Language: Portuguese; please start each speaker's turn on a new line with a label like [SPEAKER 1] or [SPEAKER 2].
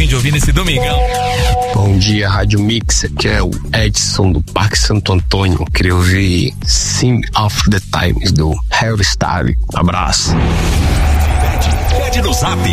[SPEAKER 1] de ouvir nesse domingão.
[SPEAKER 2] Bom dia, Rádio Mix, aqui é o Edson do Parque Santo Antônio. Queria ouvir Sing of the Times do Harry Styles. Abraço.
[SPEAKER 3] Pede no Zap